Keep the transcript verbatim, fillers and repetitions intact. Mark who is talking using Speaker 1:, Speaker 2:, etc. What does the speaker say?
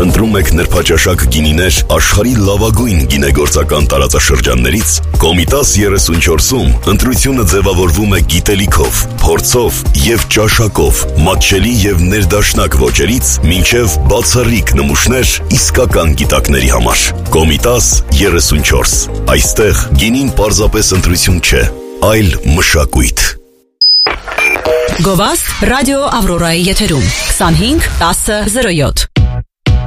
Speaker 1: Ընտրում եք նրբաճաշակ գինիներ աշխարհի լավագույն գինեգործական տարածաշրջաններից, Կոմիտաս երեսունչորսում ընտրությունը ձևավորվում է գիտելիքով, փորձով և ճաշակով, մատչելի և ներդաշնակ ոճերից մինչև բացառիկ նմուշներ իսկական գիտակների համար։ Կոմիտաս երեսունչորս։ Այստեղ գինին պարզապես ընտրություն չէ, այլ մշակույթ։
Speaker 2: Գովաստ ռադիո Ավրորայի եթերում քսանհինգ տասը զրո յոթ